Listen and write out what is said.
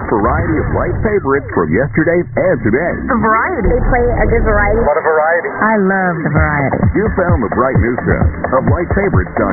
variety of light favorites from yesterday and today. The variety. They play a good variety. A lot of variety. I love the variety. You found the bright new stuff of light favorites on